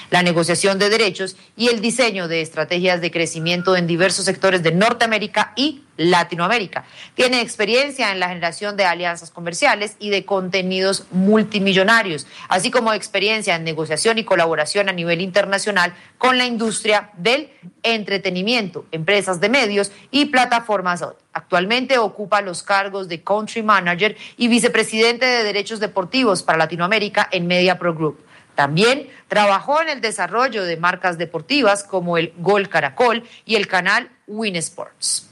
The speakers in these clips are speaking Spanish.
la negociación de derechos y el diseño de estrategias de crecimiento en diversos sectores de Norteamérica y Latinoamérica. Tiene experiencia en la generación de alianzas comerciales y de contenidos multimillonarios, así como experiencia en negociación y colaboración a nivel internacional con la industria del entretenimiento, empresas de medios y plataformas. Actualmente ocupa los cargos de Country Manager y Vicepresidente de Derechos Deportivos para Latinoamérica en MediaPro Group. También trabajó en el desarrollo de marcas deportivas como el Gol Caracol y el canal Win Sports.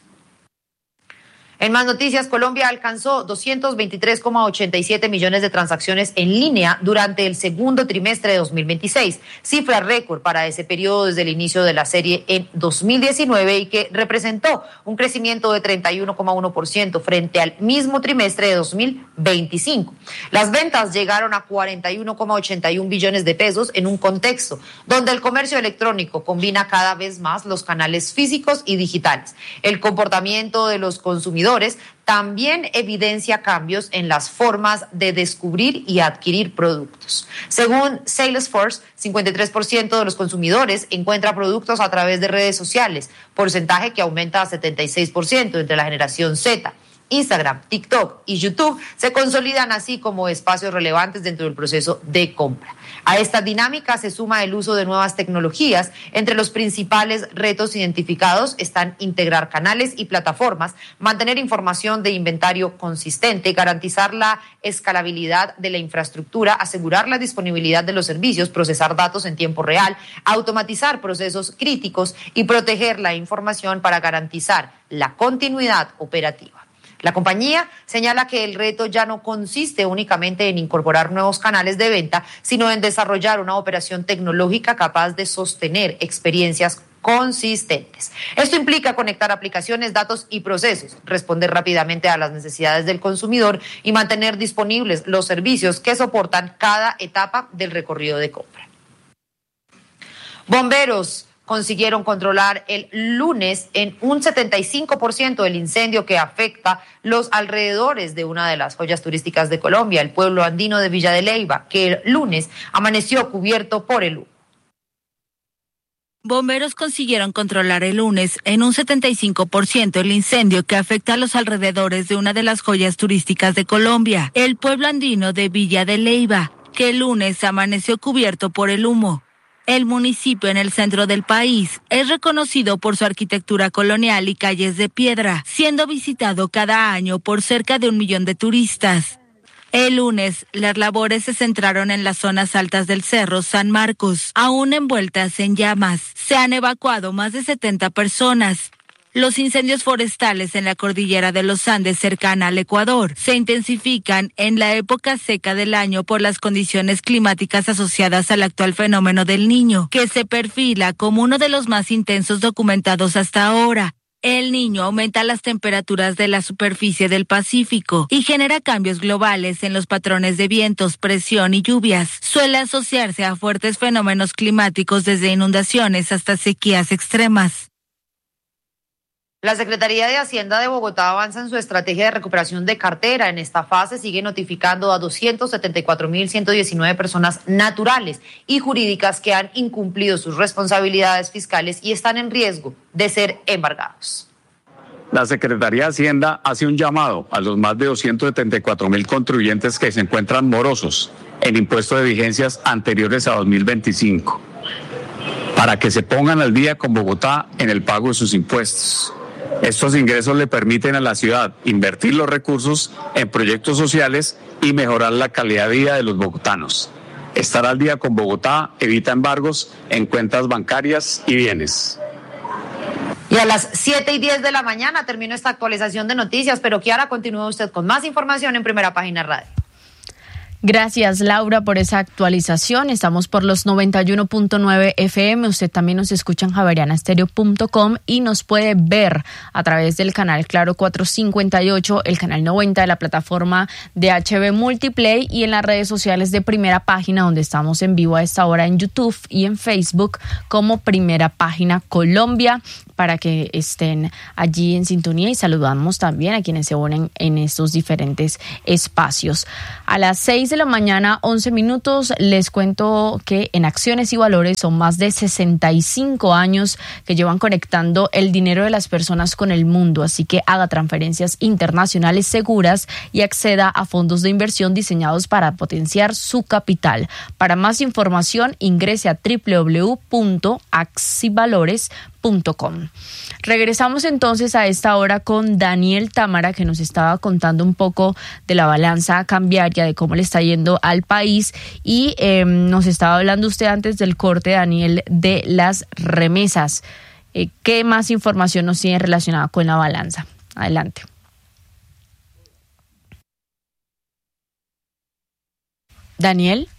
En más noticias, Colombia alcanzó 223,87 millones de transacciones en línea durante el segundo trimestre de 2026, cifra récord para ese periodo desde el inicio de la serie en 2019 y que representó un crecimiento de 31,1% frente al mismo trimestre de 2025. Las ventas llegaron a 41,81 billones de pesos en un contexto donde el comercio electrónico combina cada vez más los canales físicos y digitales. El comportamiento de los consumidores también evidencia cambios en las formas de descubrir y adquirir productos. Según Salesforce, 53% de los consumidores encuentra productos a través de redes sociales, porcentaje que aumenta a 76% entre la generación Z. Instagram, TikTok y YouTube se consolidan así como espacios relevantes dentro del proceso de compra. A esta dinámica se suma el uso de nuevas tecnologías. Entre los principales retos identificados están integrar canales y plataformas, mantener información de inventario consistente, garantizar la escalabilidad de la infraestructura, asegurar la disponibilidad de los servicios, procesar datos en tiempo real, automatizar procesos críticos y proteger la información para garantizar la continuidad operativa. La compañía señala que el reto ya no consiste únicamente en incorporar nuevos canales de venta, sino en desarrollar una operación tecnológica capaz de sostener experiencias consistentes. Esto implica conectar aplicaciones, datos y procesos, responder rápidamente a las necesidades del consumidor y mantener disponibles los servicios que soportan cada etapa del recorrido de compra. Bomberos consiguieron controlar el lunes en un 75% el incendio que afecta los alrededores de una de las joyas turísticas de Colombia, el pueblo andino de Villa de Leyva, que el lunes amaneció cubierto por el humo. Bomberos consiguieron controlar el lunes en un 75% el incendio que afecta a los alrededores de una de las joyas turísticas de Colombia, el pueblo andino de Villa de Leyva, que el lunes amaneció cubierto por el humo. El municipio en el centro del país es reconocido por su arquitectura colonial y calles de piedra, siendo visitado cada año por cerca de 1 millón de turistas. El lunes, las labores se centraron en las zonas altas del Cerro San Marcos, aún envueltas en llamas. Se han evacuado más de 70 personas. Los incendios forestales en la cordillera de los Andes cercana al Ecuador se intensifican en la época seca del año por las condiciones climáticas asociadas al actual fenómeno del Niño, que se perfila como uno de los más intensos documentados hasta ahora. El Niño aumenta las temperaturas de la superficie del Pacífico y genera cambios globales en los patrones de vientos, presión y lluvias. Suele asociarse a fuertes fenómenos climáticos desde inundaciones hasta sequías extremas. La Secretaría de Hacienda de Bogotá avanza en su estrategia de recuperación de cartera. En esta fase sigue notificando a 274.119 personas naturales y jurídicas que han incumplido sus responsabilidades fiscales y están en riesgo de ser embargados. La Secretaría de Hacienda hace un llamado a los más de 274.000 contribuyentes que se encuentran morosos en impuestos de vigencias anteriores a 2025 para que se pongan al día con Bogotá en el pago de sus impuestos. Estos ingresos le permiten a la ciudad invertir los recursos en proyectos sociales y mejorar la calidad de vida de los bogotanos. Estar al día con Bogotá evita embargos en cuentas bancarias y bienes. Y a las 7:10 de la mañana terminó esta actualización de noticias, pero Kiara, continúa usted con más información en Primera Página Radio. Gracias, Laura, por esa actualización. Estamos por los 91.9 FM. Usted también nos escucha en javerianastereo.com y nos puede ver a través del canal Claro 458, el canal 90 de la plataforma de HB Multiplay y en las redes sociales de Primera Página, donde estamos en vivo a esta hora en YouTube y en Facebook como Primera Página Colombia, para que estén allí en sintonía, y saludamos también a quienes se unen en estos diferentes espacios. A las 6 6 de la mañana, 11 minutos. Les cuento que en Acciones y Valores son más de 65 años que llevan conectando el dinero de las personas con el mundo. Así que haga transferencias internacionales seguras y acceda a fondos de inversión diseñados para potenciar su capital. Para más información, ingrese a www.axivalores.com. Regresamos entonces a esta hora con Daniel Támara, que nos estaba contando un poco de la balanza cambiaria, de cómo le está yendo al país, y nos estaba hablando usted antes del corte, Daniel, de las remesas. ¿Qué más información nos tiene relacionada con la balanza? Adelante. Daniel.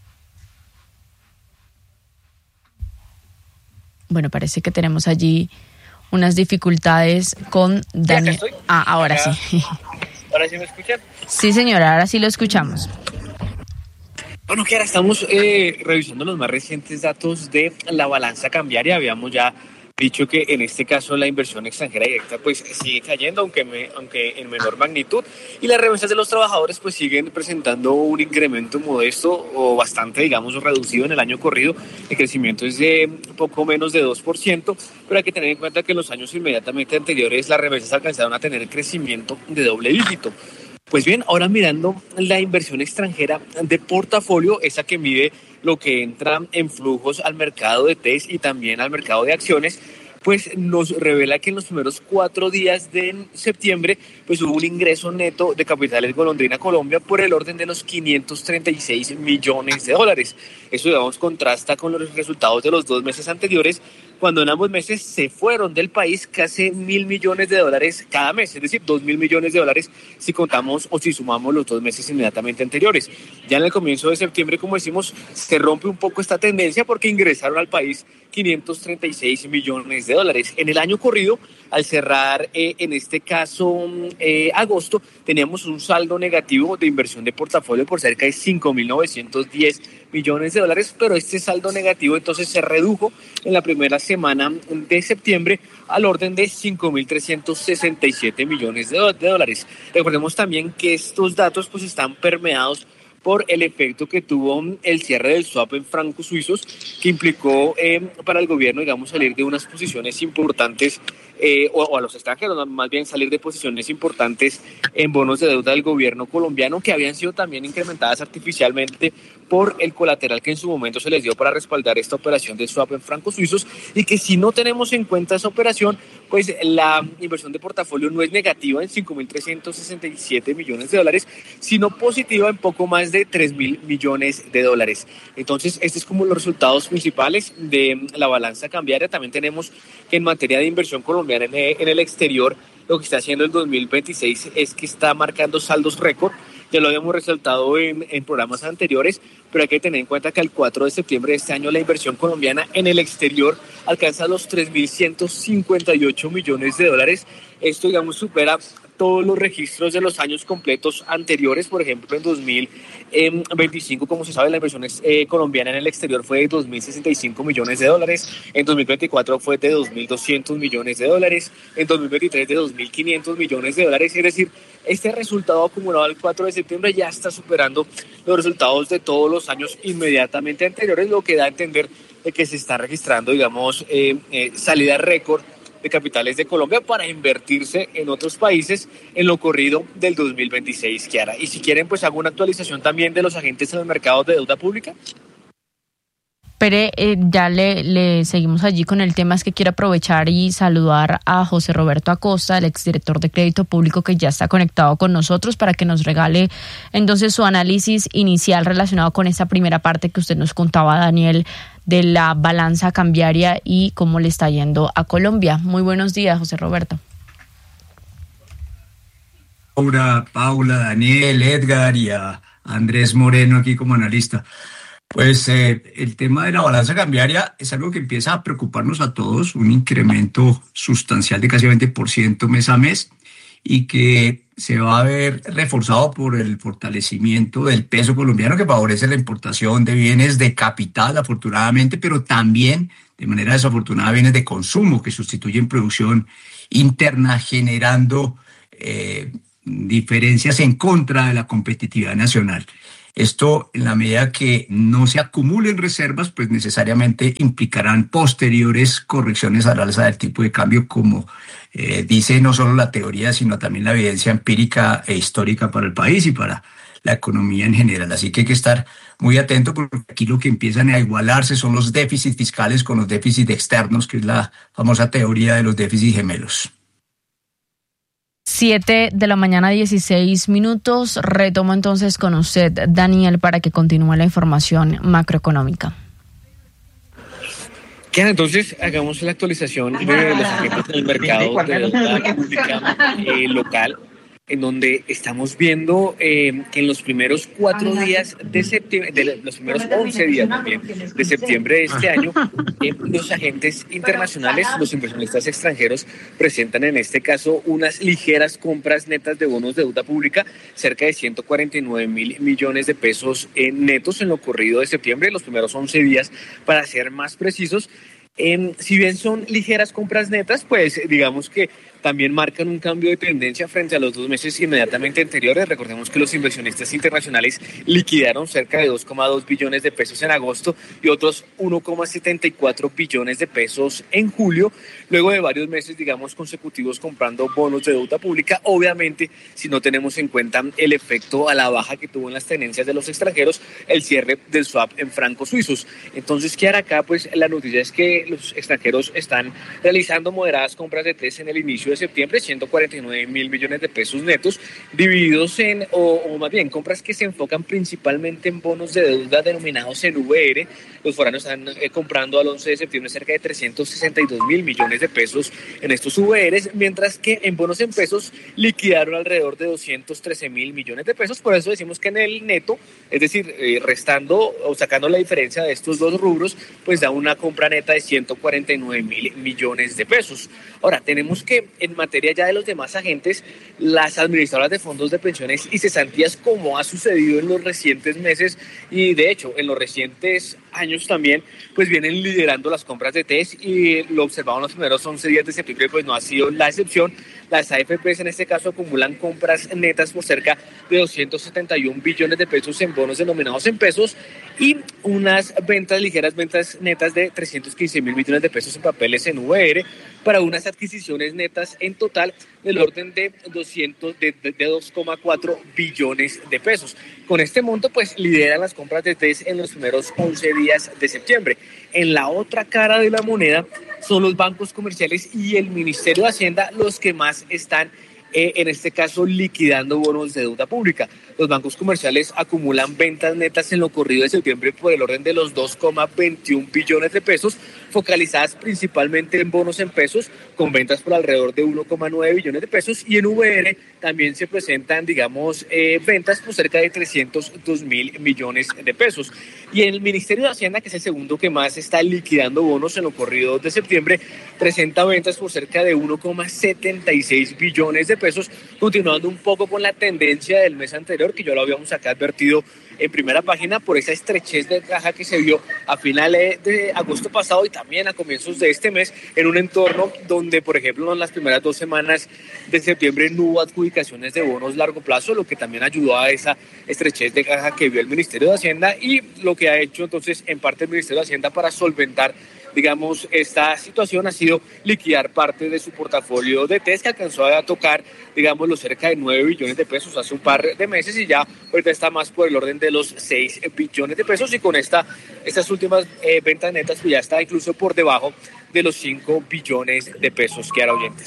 Bueno, parece que tenemos allí unas dificultades con Daniel. Ahora sí. ¿Ahora sí me escuchan? Sí, señora, ahora sí lo escuchamos. Bueno, Kiara, estamos revisando los más recientes datos de la balanza cambiaria. Habíamos ya dicho que en este caso la inversión extranjera directa pues sigue cayendo, aunque en menor magnitud, y las remesas de los trabajadores pues siguen presentando un incremento modesto o bastante, digamos, reducido en el año corrido. El crecimiento es de poco menos de 2%, pero hay que tener en cuenta que en los años inmediatamente anteriores las remesas alcanzaron a tener crecimiento de doble dígito. Pues bien, ahora mirando la inversión extranjera de portafolio, esa que mide lo que entra en flujos al mercado de TES y también al mercado de acciones, pues nos revela que en los primeros 4 días de septiembre pues hubo un ingreso neto de capitales golondrina Colombia por el orden de los 536 millones de dólares. Eso, digamos, contrasta con los resultados de los 2 meses anteriores, cuando en ambos meses se fueron del país casi 1.000 millones de dólares cada mes, es decir, 2.000 millones de dólares si contamos o si sumamos los 2 meses inmediatamente anteriores. Ya en el comienzo de septiembre, como decimos, se rompe un poco esta tendencia porque ingresaron al país 536 millones de dólares. En el año corrido, al cerrar en este caso agosto, teníamos un saldo negativo de inversión de portafolio por cerca de 5.910 millones de dólares, pero este saldo negativo entonces se redujo en la primera semana de septiembre al orden de 5.367 millones de dólares. Recordemos también que estos datos pues están permeados por el efecto que tuvo el cierre del swap en francos suizos, que implicó para el gobierno, digamos, salir de unas posiciones importantes, o a los extranjeros, más bien salir de posiciones importantes en bonos de deuda del gobierno colombiano, que habían sido también incrementadas artificialmente por el colateral que en su momento se les dio para respaldar esta operación de swap en francos suizos, y que si no tenemos en cuenta esa operación, pues la inversión de portafolio no es negativa en 5.367 millones de dólares, sino positiva en poco más de 3.000 millones de dólares. Entonces, estos es como los resultados principales de la balanza cambiaria. También tenemos que en materia de inversión colombiana en el exterior, lo que está haciendo el 2026 es que está marcando saldos récord. Ya lo habíamos resaltado en programas anteriores, pero hay que tener en cuenta que al 4 de septiembre de este año la inversión colombiana en el exterior alcanza los 3.158 millones de dólares. Esto, digamos, supera todos los registros de los años completos anteriores. Por ejemplo, en 2025, como se sabe, la inversión colombiana en el exterior fue de 2.065 millones de dólares, en 2024 fue de 2.200 millones de dólares, en 2023 de 2.500 millones de dólares, es decir, este resultado acumulado al 4 de septiembre ya está superando los resultados de todos los años inmediatamente anteriores, lo que da a entender de que se está registrando, digamos, salida récord de capitales de Colombia para invertirse en otros países en lo corrido del 2026, Kiara. Y si quieren, pues hago una actualización también de los agentes en los mercados de deuda pública. Pero ya le seguimos allí con el tema. Es que quiero aprovechar y saludar a José Roberto Acosta, el exdirector de Crédito Público, que ya está conectado con nosotros para que nos regale entonces su análisis inicial relacionado con esta primera parte que usted nos contaba, Daniel, de la balanza cambiaria y cómo le está yendo a Colombia. Muy buenos días, José Roberto. Paula, Daniel, Edgar y a Andrés Moreno aquí como analista. Pues el tema de la balanza cambiaria es algo que empieza a preocuparnos a todos, un incremento sustancial de casi 20% mes a mes, y que se va a ver reforzado por el fortalecimiento del peso colombiano, que favorece la importación de bienes de capital, afortunadamente, pero también de manera desafortunada bienes de consumo que sustituyen producción interna, generando diferencias en contra de la competitividad nacional. Esto, en la medida que no se acumulen reservas, pues necesariamente implicarán posteriores correcciones al alza del tipo de cambio, como dice no solo la teoría, sino también la evidencia empírica e histórica para el país y para la economía en general. Así que hay que estar muy atento, porque aquí lo que empiezan a igualarse son los déficits fiscales con los déficits externos, que es la famosa teoría de los déficits gemelos. 7:16 a.m. Retomo entonces con usted, Daniel, para que continúe la información macroeconómica. Entonces, hagamos la actualización de los agentes del mercado de deuda pública local, en donde estamos viendo que en los primeros 4 días de septiembre, los primeros 11 días también de septiembre de este año, los agentes internacionales, los inversionistas extranjeros, presentan en este caso unas ligeras compras netas de bonos de deuda pública, cerca de 149.000 millones de pesos netos en lo corrido de septiembre, los primeros 11 días, para ser más precisos. Si bien son ligeras compras netas, pues digamos que también marcan un cambio de tendencia frente a los 2 meses inmediatamente anteriores. Recordemos que los inversionistas internacionales liquidaron cerca de 2,2 billones de pesos en agosto y otros 1,74 billones de pesos en julio, luego de varios meses, digamos, consecutivos comprando bonos de deuda pública. Obviamente, si no tenemos en cuenta el efecto a la baja que tuvo en las tenencias de los extranjeros el cierre del swap en francos suizos. Entonces, ¿qué hará acá? Pues la noticia es que los extranjeros están realizando moderadas compras de TES en el inicio de septiembre, 149.000 millones de pesos netos, divididos en, o más bien, compras que se enfocan principalmente en bonos de deuda denominados en VR. Los foráneos están comprando al 11 de septiembre cerca de 362.000 millones de pesos en estos VRs, mientras que en bonos en pesos liquidaron alrededor de 213.000 millones de pesos. Por eso decimos que en el neto, es decir, restando o sacando la diferencia de estos dos rubros, pues da una compra neta de 149.000 millones de pesos. Ahora, tenemos que en materia ya de los demás agentes, las administradoras de fondos de pensiones y cesantías, como ha sucedido en los recientes meses y de hecho en los recientes años también, pues vienen liderando las compras de TES, y lo observamos en los primeros 11 días de septiembre, pues no ha sido la excepción. Las AFPs en este caso acumulan compras netas por cerca de 271 billones de pesos en bonos denominados en pesos y unas ligeras ventas netas de 315.000 millones de pesos en papeles en VR, para unas adquisiciones netas en total del orden de 2,4 billones de pesos. Con este monto, pues lideran las compras de TES en los primeros 11 días de septiembre. En la otra cara de la moneda son los bancos comerciales y el Ministerio de Hacienda los que más están en este caso liquidando bonos de deuda pública. Los bancos comerciales acumulan ventas netas en lo corrido de septiembre por el orden de los 2,21 billones de pesos, focalizadas principalmente en bonos en pesos, con ventas por alrededor de 1,9 billones de pesos, y en VR también se presentan, digamos, ventas por cerca de 302.000 millones de pesos. Y en el Ministerio de Hacienda, que es el segundo que más está liquidando bonos en lo corrido de septiembre, presenta ventas por cerca de 1,76 billones de pesos, continuando un poco con la tendencia del mes anterior, que ya lo habíamos acá advertido en primera página, por esa estrechez de caja que se vio a finales de agosto pasado y también a comienzos de este mes, en un entorno donde, por ejemplo, en las primeras 2 semanas de septiembre no hubo adjudicaciones de bonos largo plazo, lo que también ayudó a esa estrechez de caja que vio el Ministerio de Hacienda, y lo que ha hecho entonces en parte el Ministerio de Hacienda para solventar, digamos, esta situación ha sido liquidar parte de su portafolio de TES, que alcanzó a tocar, digamos, los cerca de 9 billones de pesos hace un par de meses, y ya ahorita está más por el orden de los 6 billones de pesos, y con estas últimas ventas netas pues ya está incluso por debajo de los 5 billones de pesos, que eran oyentes.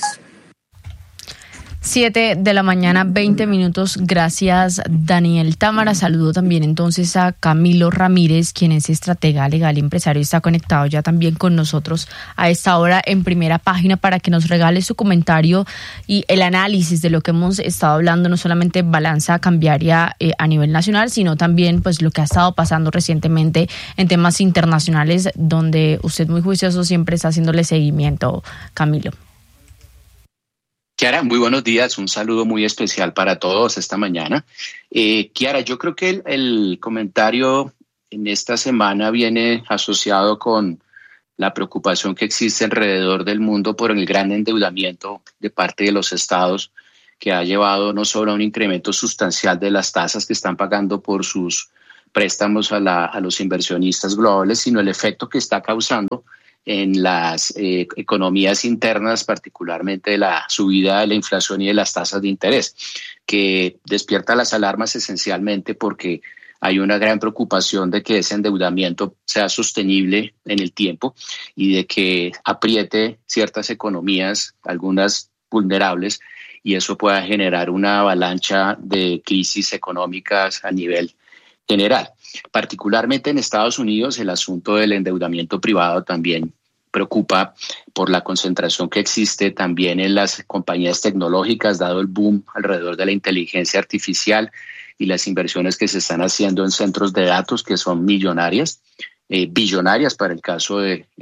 7:20 a.m. Gracias, Daniel Támara. Saludo también entonces a Camilo Ramírez, quien es estratega legal y empresario, está conectado ya también con nosotros a esta hora en primera página para que nos regale su comentario y el análisis de lo que hemos estado hablando, no solamente balanza cambiaria a nivel nacional, sino también pues lo que ha estado pasando recientemente en temas internacionales, donde usted, muy juicioso, siempre está haciéndole seguimiento, Camilo. Kiara, muy buenos días, un saludo muy especial para todos esta mañana. Kiara, yo creo que el comentario en esta semana viene asociado con la preocupación que existe alrededor del mundo por el gran endeudamiento de parte de los estados, que ha llevado no solo a un incremento sustancial de las tasas que están pagando por sus préstamos a los inversionistas globales, sino el efecto que está causando en las economías internas, particularmente de la subida de la inflación y de las tasas de interés, que despierta las alarmas esencialmente porque hay una gran preocupación de que ese endeudamiento sea sostenible en el tiempo y de que apriete ciertas economías, algunas vulnerables, y eso pueda generar una avalancha de crisis económicas a nivel general. Particularmente en Estados Unidos, el asunto del endeudamiento privado también preocupa por la concentración que existe también en las compañías tecnológicas, dado el boom alrededor de la inteligencia artificial y las inversiones que se están haciendo en centros de datos que son millonarias, billonarias para el caso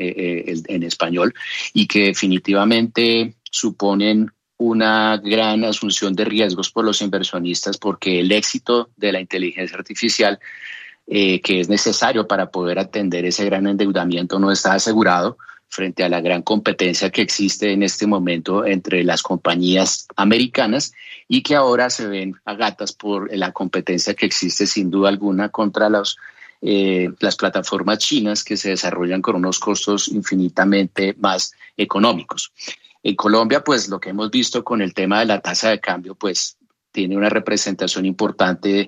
en español, y que definitivamente suponen una gran asunción de riesgos por los inversionistas, porque el éxito de la inteligencia artificial que es necesario para poder atender ese gran endeudamiento no está asegurado frente a la gran competencia que existe en este momento entre las compañías americanas y que ahora se ven a gatas por la competencia que existe sin duda alguna contra las plataformas chinas que se desarrollan con unos costos infinitamente más económicos. En Colombia, pues lo que hemos visto con el tema de la tasa de cambio, pues tiene una representación importante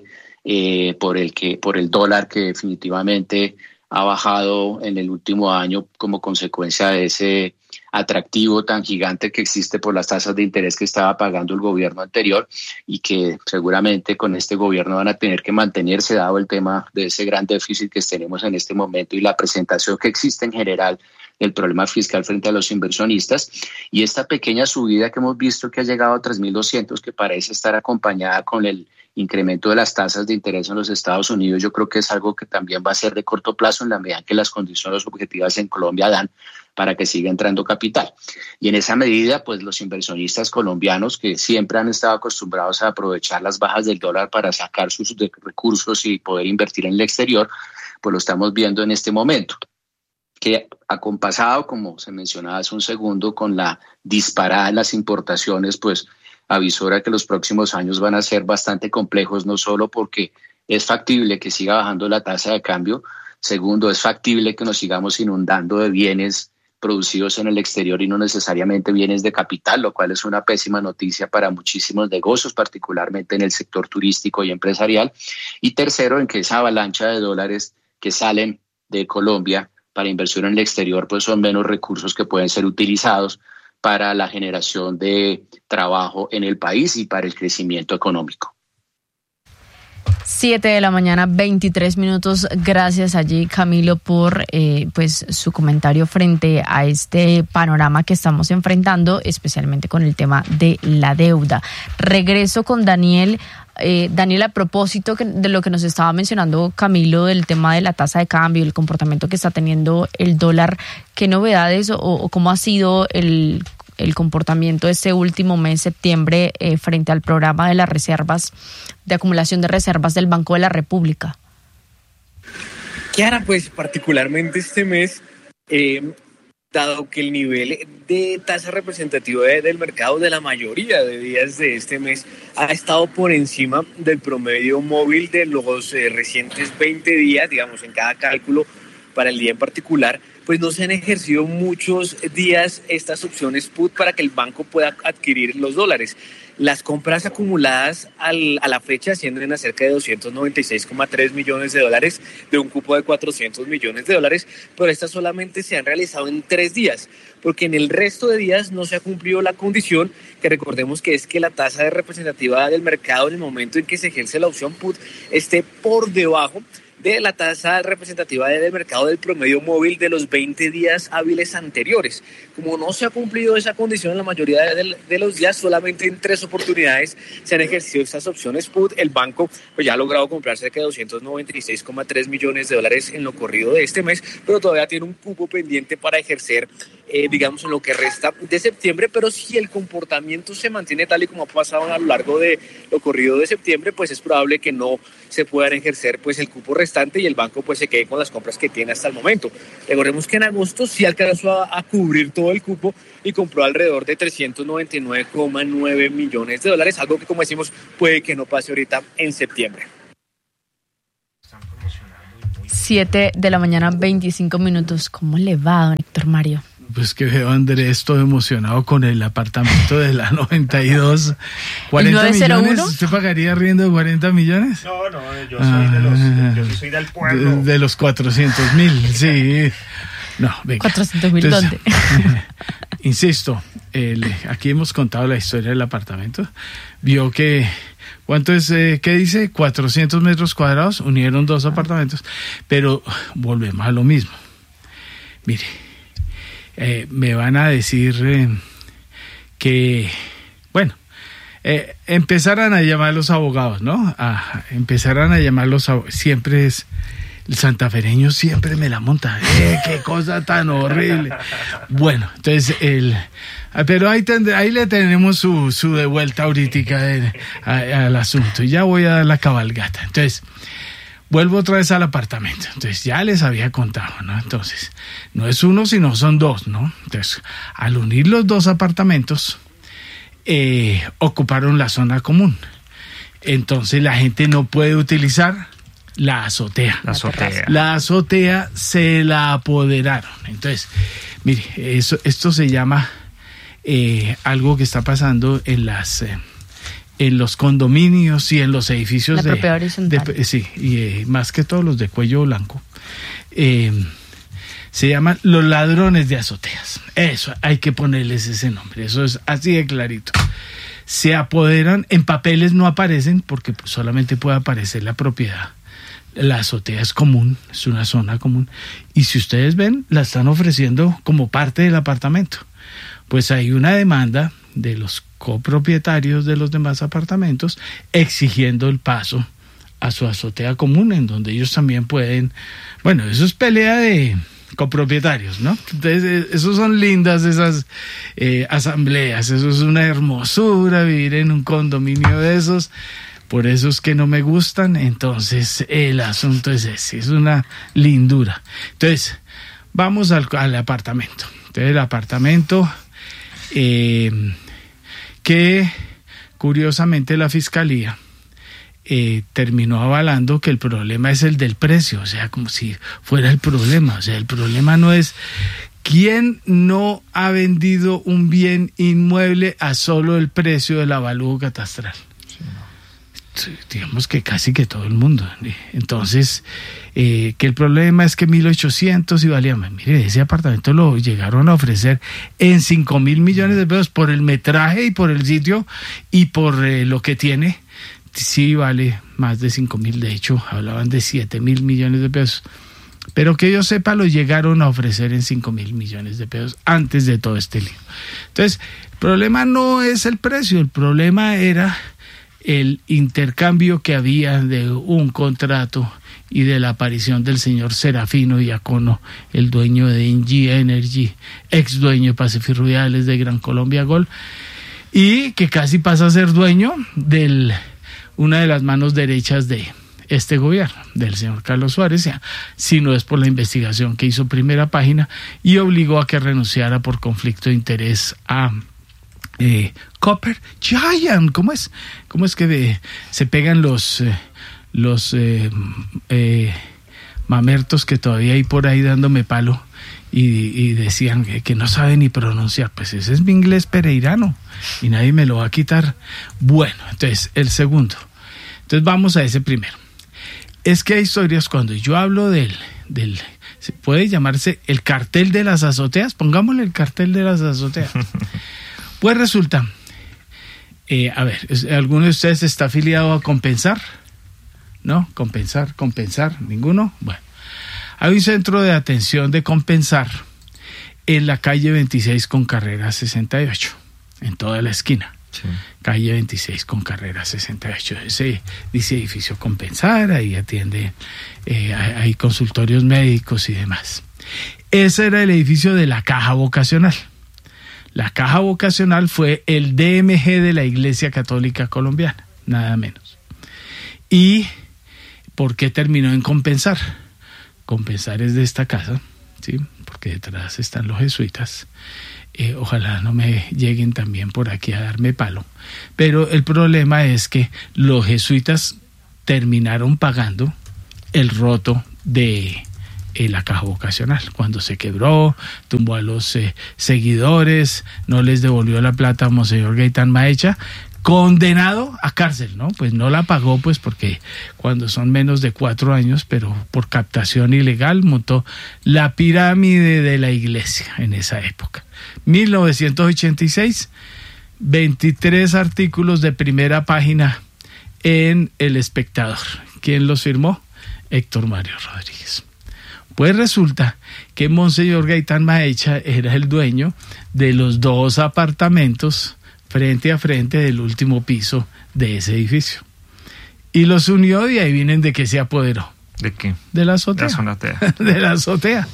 por el dólar, que definitivamente ha bajado en el último año como consecuencia de ese atractivo tan gigante que existe por las tasas de interés que estaba pagando el gobierno anterior y que seguramente con este gobierno van a tener que mantenerse, dado el tema de ese gran déficit que tenemos en este momento y la presentación que existe en general del problema fiscal frente a los inversionistas. Y esta pequeña subida que hemos visto, que ha llegado a 3.200, que parece estar acompañada con el incremento de las tasas de interés en los Estados Unidos, yo creo que es algo que también va a ser de corto plazo en la medida que las condiciones objetivas en Colombia dan para que siga entrando capital. Y en esa medida, pues los inversionistas colombianos, que siempre han estado acostumbrados a aprovechar las bajas del dólar para sacar sus recursos y poder invertir en el exterior, pues lo estamos viendo en este momento, que acompasado, como se mencionaba hace un segundo, con la disparada en las importaciones, pues avisora que los próximos años van a ser bastante complejos, no solo porque es factible que siga bajando la tasa de cambio, segundo, es factible que nos sigamos inundando de bienes producidos en el exterior y no necesariamente bienes de capital, lo cual es una pésima noticia para muchísimos negocios, particularmente en el sector turístico y empresarial, y tercero, en que esa avalancha de dólares que salen de Colombia para inversión en el exterior, pues son menos recursos que pueden ser utilizados para la generación de trabajo en el país y para el crecimiento económico. 7:23 a.m. Gracias allí, Camilo, por pues su comentario frente a este panorama que estamos enfrentando, especialmente con el tema de la deuda. Regreso con Daniel. Daniel, a propósito de lo que nos estaba mencionando Camilo, del tema de la tasa de cambio y el comportamiento que está teniendo el dólar, ¿qué novedades o cómo ha sido el comportamiento de este último mes, septiembre, frente al programa de las reservas, de acumulación de reservas del Banco de la República? Kiara, pues particularmente este mes, dado que el nivel de tasa representativa del mercado de la mayoría de días de este mes ha estado por encima del promedio móvil de los recientes 20 días, digamos, en cada cálculo para el día en particular, pues no se han ejercido muchos días estas opciones put para que el banco pueda adquirir los dólares. Las compras acumuladas a la fecha ascienden a cerca de 296,3 millones de dólares de un cupo de 400 millones de dólares, pero estas solamente se han realizado en 3 días, porque en el resto de días no se ha cumplido la condición, que recordemos que es que la tasa de representatividad del mercado en el momento en que se ejerce la opción put esté por debajo de la tasa representativa del mercado del promedio móvil de los 20 días hábiles anteriores. Como no se ha cumplido esa condición en la mayoría de los días, solamente en 3 oportunidades se han ejercido estas opciones put. El banco pues ya ha logrado comprar cerca de 296,3 millones de dólares en lo corrido de este mes, pero todavía tiene un cupo pendiente para ejercer digamos, en lo que resta de septiembre, pero si el comportamiento se mantiene tal y como ha pasado a lo largo de lo corrido de septiembre, pues es probable que no se puedan ejercer pues el cupo restante y el banco pues se quede con las compras que tiene hasta el momento. Recordemos que en agosto sí alcanzó a cubrir todo el cupo y compró alrededor de 399,9 millones de dólares, algo que, como decimos, puede que no pase ahorita en septiembre. 7:25 a.m. ¿Cómo le va, don Héctor Mario? Pues que veo a Andrés todo emocionado con el apartamento de la 92. ¿40 millones? ¿Usted pagaría riendo de 40 millones? No, yo soy yo soy del pueblo. De los 400,000, sí. No, venga. 400,000, ¿dónde? Insisto, aquí hemos contado la historia del apartamento. Vio que, ¿cuánto es? ¿Qué dice? 400 metros cuadrados, unieron dos apartamentos. Pero volvemos a lo mismo. Mire, me van a decir que, bueno, empezaran a llamar a los abogados, ¿no? Empezaran a llamar los abogados. Siempre es... El santafereño siempre me la monta. ¡Qué cosa tan horrible! Bueno, entonces, pero ahí le tenemos su de vuelta ahorita al asunto. Y ya voy a dar la cabalgata. Entonces, vuelvo otra vez al apartamento. Entonces, ya les había contado, ¿no? Entonces, no es uno, sino son dos, ¿no? Entonces, al unir los dos apartamentos, ocuparon la zona común. Entonces, la gente no puede utilizar la azotea. La azotea se la apoderaron. Entonces, mire, esto se llama algo que está pasando en los condominios y en los edificios la propiedad horizontal. Sí, y más que todos los de cuello blanco. Se llaman los ladrones de azoteas. Eso, hay que ponerles ese nombre. Eso es así de clarito. Se apoderan, en papeles no aparecen porque solamente puede aparecer la propiedad. La azotea es común, es una zona común. Y si ustedes ven, la están ofreciendo como parte del apartamento. Pues hay una demanda de los copropietarios de los demás apartamentos exigiendo el paso a su azotea común, en donde ellos también pueden... Bueno, eso es pelea de copropietarios, ¿no? Entonces, eso son lindas esas asambleas. Eso es una hermosura vivir en un condominio de esos. Por eso es que no me gustan. Entonces el asunto es ese, es una lindura. Entonces vamos al apartamento. Entonces el apartamento que curiosamente la fiscalía terminó avalando que el problema es el del precio, o sea, como si fuera el problema. O sea, el problema no es quién no ha vendido un bien inmueble a solo el precio del avalúo catastral. Digamos que casi que todo el mundo. Entonces, que el problema es que 1.800 y valía más. Mire, ese apartamento lo llegaron a ofrecer en 5.000 millones de pesos por el metraje y por el sitio y por lo que tiene. Sí vale más de 5.000, de hecho hablaban de 7.000 millones de pesos. Pero que yo sepa, lo llegaron a ofrecer en 5.000 millones de pesos antes de todo este lío. Entonces, el problema no es el precio, el problema era el intercambio que había de un contrato y de la aparición del señor Serafino Diacono, el dueño de Engie Energy, ex dueño de Pacifirudiales, de Gran Colombia Gol, y que casi pasa a ser dueño de una de las manos derechas de este gobierno, del señor Carlos Suárez, si no es por la investigación que hizo Primera Página y obligó a que renunciara por conflicto de interés a Copper Giant. ¿Cómo es que se pegan los mamertos que todavía hay por ahí dándome palo y decían que no saben ni pronunciar? Pues ese es mi inglés pereirano y nadie me lo va a quitar. Bueno, entonces el segundo. Entonces vamos a ese primero. Es que hay historias cuando yo hablo del puede llamarse el cartel de las azoteas. Pongámosle el cartel de las azoteas. Pues resulta, a ver, ¿alguno de ustedes está afiliado a Compensar? ¿No? Compensar, ¿ninguno? Bueno, hay un centro de atención de Compensar en la calle 26 con carrera 68, en toda la esquina. Sí. Calle 26 con carrera 68. Ese dice edificio Compensar, ahí atiende, hay consultorios médicos y demás. Ese era el edificio de la Caja Vocacional. La Caja Vocacional fue el DMG de la Iglesia Católica Colombiana, nada menos. ¿Y por qué terminó en Compensar? Compensar es de esta casa, ¿sí? Porque detrás están los jesuitas. Ojalá no me lleguen también por aquí a darme palo. Pero el problema es que los jesuitas terminaron pagando el roto de la Caja Vocacional. Cuando se quebró, tumbó a los seguidores, no les devolvió la plata a Monseñor Gaitán Maecha, condenado a cárcel, ¿no? Pues no la pagó, pues porque cuando son menos de 4 años, pero por captación ilegal, montó la pirámide de la iglesia en esa época. 1986, 23 artículos de primera página en El Espectador. ¿Quién los firmó? Héctor Mario Rodríguez. Pues resulta que Monseñor Gaitán Maecha era el dueño de los 2 apartamentos frente a frente del último piso de ese edificio. Y los unió y ahí vienen de qué se apoderó. ¿De qué? De la azotea. De la azotea.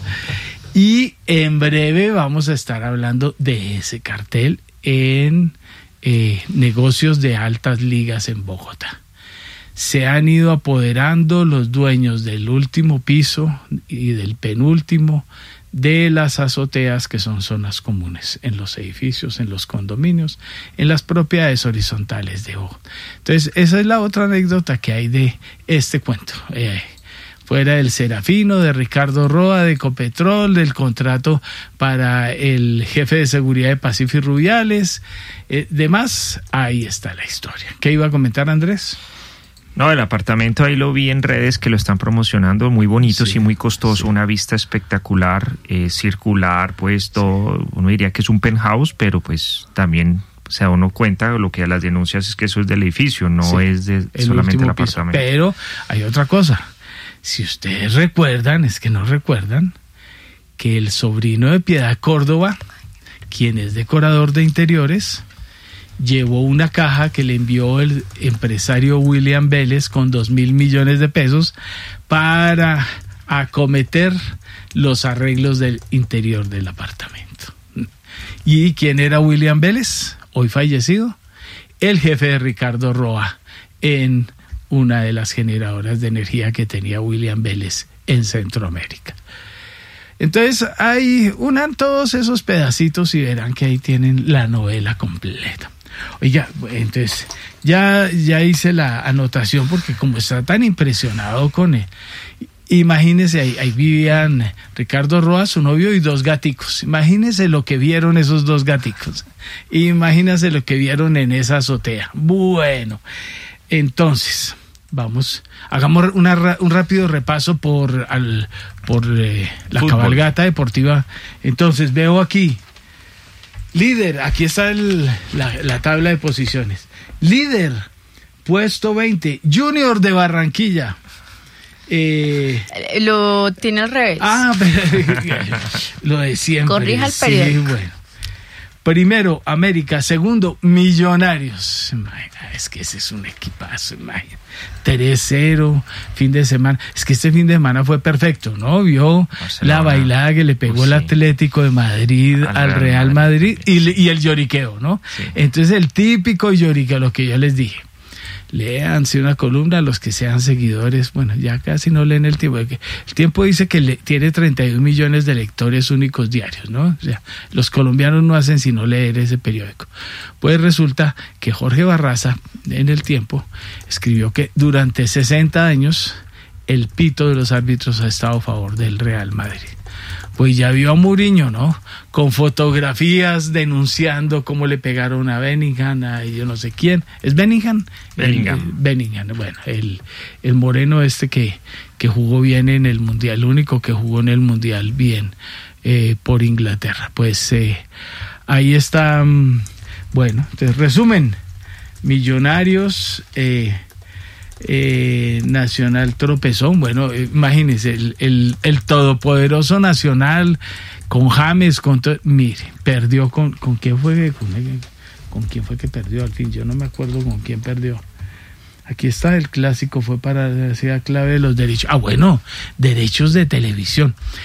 Y en breve vamos a estar hablando de ese cartel en negocios de altas ligas en Bogotá. Se han ido apoderando los dueños del último piso y del penúltimo de las azoteas, que son zonas comunes en los edificios, en los condominios, en las propiedades horizontales de Bogotá. Entonces, esa es la otra anécdota que hay de este cuento. Fuera del Serafino, de Ricardo Roa, de Ecopetrol, del contrato para el jefe de seguridad de Pacífico y Rubiales, demás, ahí está la historia. ¿Qué iba a comentar Andrés? No, el apartamento ahí lo vi en redes que lo están promocionando, muy bonito, sí, muy costoso, sí. Una vista espectacular, circular, pues todo, uno diría que es un penthouse, pero pues también se da uno cuenta de lo que a las denuncias es que eso es del edificio, no sí, es de solamente el apartamento. Piso. Pero hay otra cosa, si ustedes recuerdan, es que no recuerdan, que el sobrino de Piedad Córdoba, quien es decorador de interiores, llevó una caja que le envió el empresario William Vélez con 2.000 millones de pesos para acometer los arreglos del interior del apartamento. ¿Y quién era William Vélez? Hoy fallecido, el jefe de Ricardo Roa en una de las generadoras de energía que tenía William Vélez en Centroamérica. Entonces, unan todos esos pedacitos y verán que ahí tienen la novela completa. Oiga, entonces ya hice la anotación porque como está tan impresionado con él, imagínese, ahí vivían Ricardo Roa, su novio, y 2 gaticos. Imagínese lo que vieron esos 2 gaticos. Imagínese lo que vieron en esa azotea. Bueno, entonces, hagamos un rápido repaso por la fútbol. Cabalgata deportiva. Entonces, veo aquí. Líder, aquí está la tabla de posiciones. Líder, puesto 20, Junior de Barranquilla. Lo tiene al revés. Lo de siempre. Corrija el periódico. Sí, bueno. Primero, América. Segundo, Millonarios. Es que ese es un equipazo, imagínate. 3-0, fin de semana. Es que este fin de semana fue perfecto, ¿no? Vio Barcelona, la bailada que le pegó el Atlético de Madrid al Real Madrid y el lloriqueo, ¿no? Sí. Entonces el típico lloriqueo, lo que yo les dije. Léanse una columna a los que sean seguidores. Bueno, ya casi no leen el Tiempo. El Tiempo dice que tiene 31 millones de lectores únicos diarios, ¿no? O sea, los colombianos no hacen sino leer ese periódico. Pues resulta que Jorge Barraza, en el Tiempo, escribió que durante 60 años el pito de los árbitros ha estado a favor del Real Madrid. Pues ya vio a Mourinho, ¿no? Con fotografías denunciando cómo le pegaron a Bellingham, a yo no sé quién. ¿Es Bellingham? Bellingham, bueno, el moreno que jugó bien en el Mundial, el único que jugó en el Mundial bien por Inglaterra. Pues ahí está, bueno, entonces resumen, Millonarios... Nacional tropezón. Bueno, imagínense el todopoderoso Nacional con James, mire, perdió con quién fue, con quién fue que perdió al fin, yo no me acuerdo con quién perdió. Aquí está, el clásico fue para la ciudad clave de los derechos. Bueno, derechos de televisión.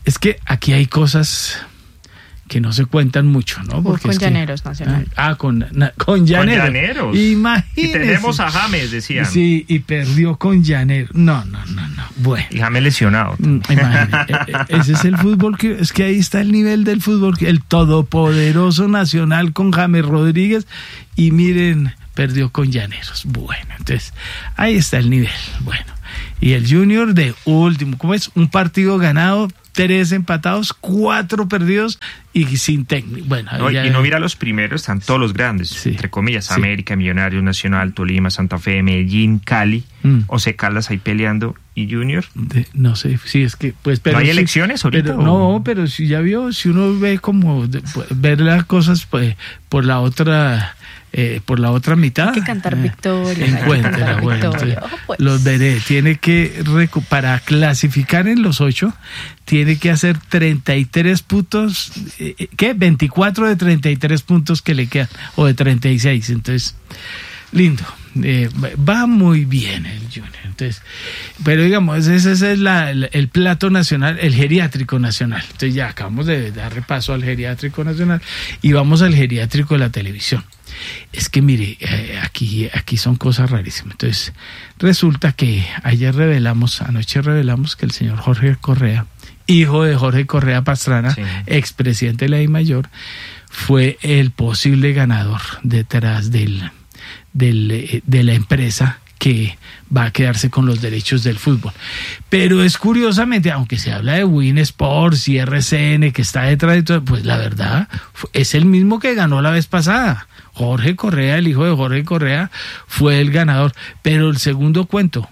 Es que aquí hay cosas que no se cuentan mucho, ¿no? Porque con Llaneros Nacional. Con Llaneros. Imagínese. Y tenemos a James, decían. Sí, y perdió con Llaneros. No. Bueno. Y James lesionado. Imagínate. Ese es el fútbol es que ahí está el nivel del fútbol, el todopoderoso Nacional con James Rodríguez, y miren, perdió con Llaneros. Bueno, entonces, ahí está el nivel. Bueno. Y el Junior de último, ¿cómo es? Un partido ganado, 3 empatados, 4 perdidos y sin técnico. Bueno, y no mira los primeros, están todos los grandes, sí, entre comillas, sí. América, Millonarios, Nacional, Tolima, Santa Fe, Medellín, Cali, Once Caldas ahí peleando, y Junior. No sé, sí, es que pues... Pero ¿no hay sí, elecciones ahorita? No, pero si ya vio, si uno ve como ver las cosas pues, por la otra mitad. Hay que cantar victoria. Encuéntrala, bueno. Pues. Los veré. Tiene que, para clasificar en los 8, tiene que hacer 33 puntos. ¿Qué? 24 de 33 puntos que le quedan, o de 36. Entonces, lindo. Va muy bien el Junior. Entonces, pero digamos, ese es el plato nacional, el geriátrico nacional. Entonces ya acabamos de dar repaso al geriátrico nacional y vamos al geriátrico de la televisión. Es que mire, aquí son cosas rarísimas. Entonces, resulta que anoche revelamos que el señor Jorge Correa, hijo de Jorge Correa Pastrana, sí, expresidente de la DIMAYOR, fue el posible ganador detrás de la empresa que va a quedarse con los derechos del fútbol. Pero es curiosamente, aunque se habla de Win Sports y RCN que está detrás de todo, pues la verdad es el mismo que ganó la vez pasada. Jorge Correa, el hijo de Jorge Correa, fue el ganador. Pero el segundo cuento,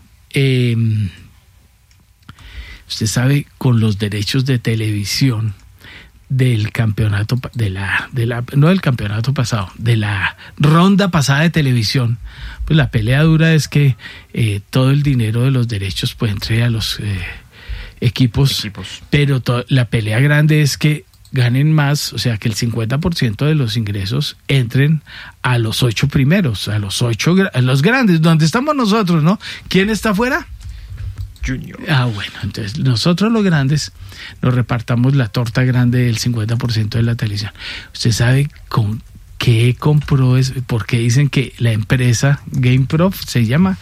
usted sabe, con los derechos de televisión del campeonato, no del campeonato pasado, de la ronda pasada de televisión, pues la pelea dura es que todo el dinero de los derechos pues entre a los equipos. Pero la pelea grande es que ganen más, o sea que el 50% de los ingresos entren a los 8 primeros, a los grandes, donde estamos nosotros, ¿no? ¿Quién está afuera? Junior. Bueno, entonces nosotros los grandes nos repartamos la torta grande del 50% de la televisión. ¿Usted sabe con qué compró? Porque dicen que la empresa GameProf se llama,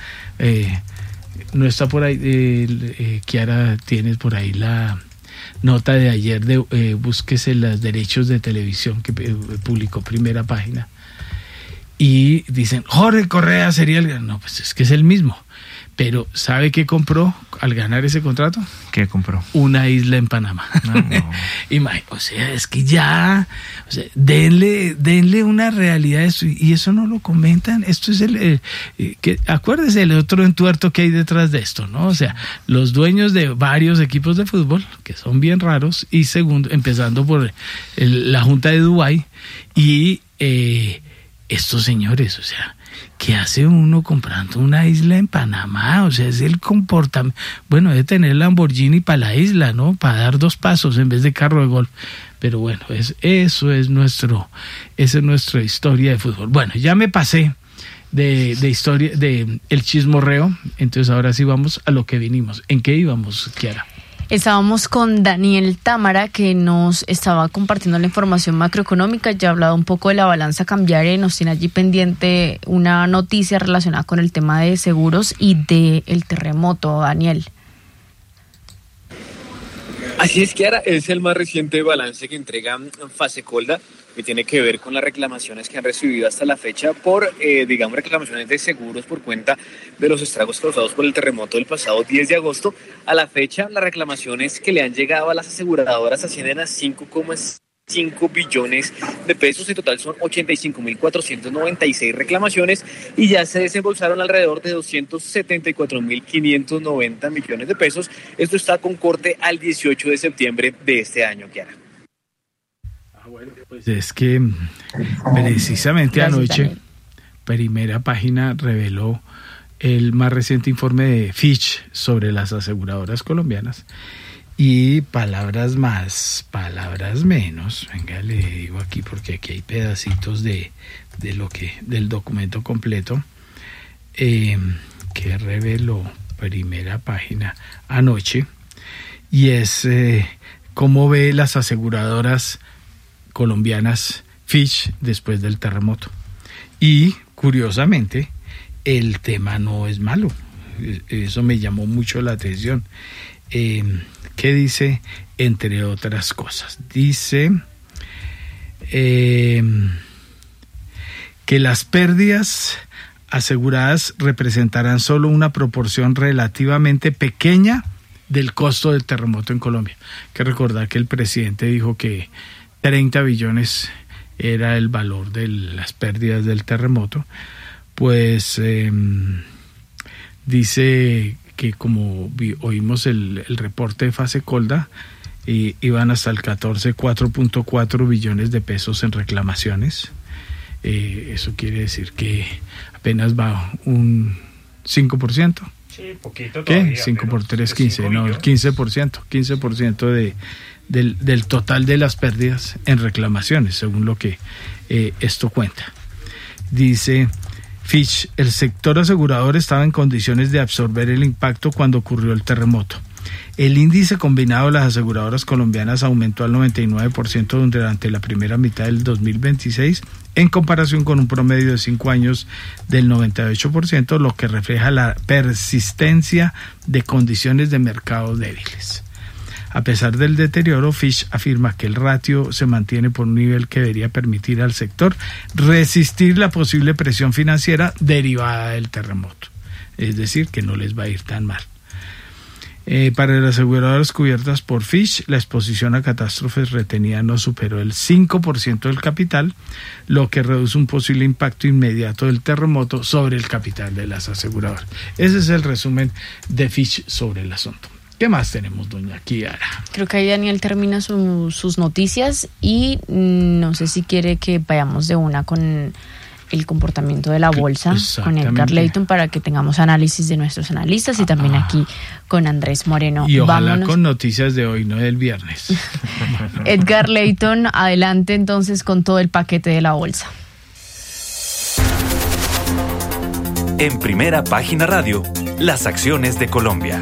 no está por ahí, Kiara, tienes por ahí la nota de ayer búsquese los derechos de televisión que publicó Primera Página, y dicen Jorge Correa sería no, pues es que es el mismo. Pero ¿sabe qué compró al ganar ese contrato? ¿Qué compró? Una isla en Panamá. No. O sea, es que ya, o sea, denle una realidad a esto, y eso no lo comentan. Esto es acuérdese el otro entuerto que hay detrás de esto, ¿no? O sea, los dueños de varios equipos de fútbol, que son bien raros, y segundo, empezando por la Junta de Dubái, y estos señores, o sea, ¿qué hace uno comprando una isla en Panamá? O sea, es el comportamiento. Bueno, debe tener Lamborghini para la isla, ¿no? Para dar 2 pasos en vez de carro de golf. Pero bueno, esa es nuestra historia de fútbol. Bueno, ya me pasé de historia, de el chismorreo. Entonces ahora sí vamos a lo que vinimos. ¿En qué íbamos, Kiara? Estábamos con Daniel Támara, que nos estaba compartiendo la información macroeconómica. Ya ha hablado un poco de la balanza cambiaria y nos tiene allí pendiente una noticia relacionada con el tema de seguros y del terremoto. Daniel. Así es, Kiara, es el más reciente balance que entrega Fasecolda, que tiene que ver con las reclamaciones que han recibido hasta la fecha por, reclamaciones de seguros por cuenta de los estragos causados por el terremoto del pasado 10 de agosto. A la fecha, las reclamaciones que le han llegado a las aseguradoras ascienden a 5,5 billones de pesos. En total son 85.496 reclamaciones y ya se desembolsaron alrededor de 274.590 millones de pesos. Esto está con corte al 18 de septiembre de este año, Kiara. Bueno, pues es que precisamente anoche Primera Página reveló el más reciente informe de Fitch sobre las aseguradoras colombianas, y palabras más, palabras menos. Venga, le digo aquí porque aquí hay pedacitos del documento completo que reveló Primera Página anoche, y es cómo ve las aseguradoras colombianas Fitch después del terremoto. Y, curiosamente, el tema no es malo. Eso me llamó mucho la atención. ¿Qué dice? Entre otras cosas. Dice que las pérdidas aseguradas representarán solo una proporción relativamente pequeña del costo del terremoto en Colombia. Hay que recordar que el presidente dijo que 30 billones era el valor de las pérdidas del terremoto. Pues dice que, como oímos el reporte de Fasecolda, iban hasta el 4.4 billones de pesos en reclamaciones. Eso quiere decir que apenas va un 5%. Sí, poquito ¿Qué? todavía. 5 por 3, 15, no, el 15% del total de las pérdidas en reclamaciones, según lo que esto cuenta. Dice Fitch, el sector asegurador estaba en condiciones de absorber el impacto cuando ocurrió el terremoto. El índice combinado de las aseguradoras colombianas aumentó al 99% durante la primera mitad del 2026, en comparación con un promedio de 5 años del 98%, lo que refleja la persistencia de condiciones de mercado débiles. A pesar del deterioro, Fitch afirma que el ratio se mantiene por un nivel que debería permitir al sector resistir la posible presión financiera derivada del terremoto. Es decir, que no les va a ir tan mal. Para las aseguradoras cubiertas por Fitch, la exposición a catástrofes retenida no superó el 5% del capital, lo que reduce un posible impacto inmediato del terremoto sobre el capital de las aseguradoras. Ese es el resumen de Fitch sobre el asunto. ¿Qué más tenemos, doña Kiara? Creo que ahí Daniel termina sus noticias y no sé si quiere que vayamos de una con el comportamiento de la bolsa, con Edgar Leyton, para que tengamos análisis de nuestros analistas y también aquí con Andrés Moreno. Y ojalá con noticias de hoy, no del viernes. Edgar Leyton, adelante entonces con todo el paquete de la bolsa. En Primera Página Radio, las acciones de Colombia.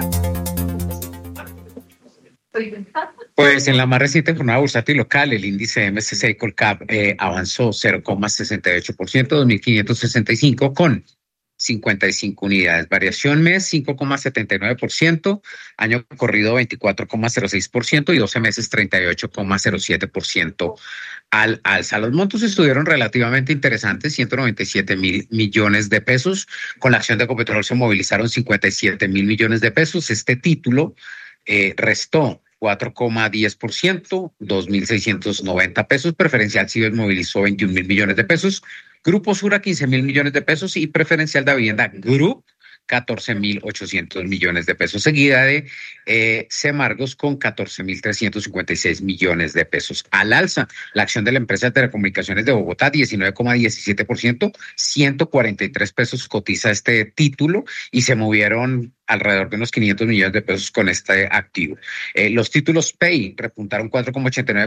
Pues en la más reciente jornada bursátil local, el índice MSCI Colcap avanzó 0,68%, 2.565 con 55 unidades. Variación mes 5,79%, año corrido 24,06% y 12 meses 38,07% al alza. Los montos estuvieron relativamente interesantes, 197.000 millones de pesos. Con la acción de Ecopetrol se movilizaron 57.000 millones de pesos. Este título restó 4,10%, 2.690 pesos. Preferencial Cibes movilizó 21.000 millones de pesos. Grupo Sura, 15.000 millones de pesos. Y Preferencial de Vivienda Group, 14.800 millones de pesos. Seguida de Semargos con 14.356 millones de pesos. Al alza, la acción de la empresa de telecomunicaciones de Bogotá, 19,17%, 143 pesos cotiza este título y se movieron alrededor de unos 500 millones de pesos con este activo. Los títulos PEI repuntaron 4,89%,